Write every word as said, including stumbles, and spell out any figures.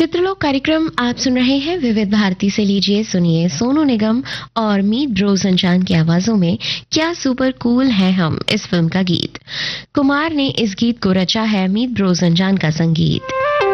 चित्रलोक कार्यक्रम आप सुन रहे हैं विविध भारती से। लीजिए सुनिए सोनू निगम और मीत ब्रोज अंजान की आवाजों में क्या सुपर कूल है हम, इस फिल्म का गीत। कुमार ने इस गीत को रचा है, मीत ब्रोज अंजान का संगीत।